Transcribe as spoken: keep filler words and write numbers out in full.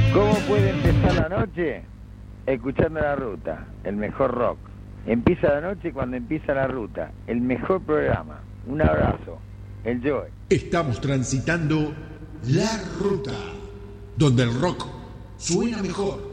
¿Cómo puede empezar la noche? Escuchando La Ruta, el mejor rock. Empieza la noche cuando empieza La Ruta, el mejor programa. Un abrazo, el Joe. Estamos transitando La Ruta, donde el rock suena mejor.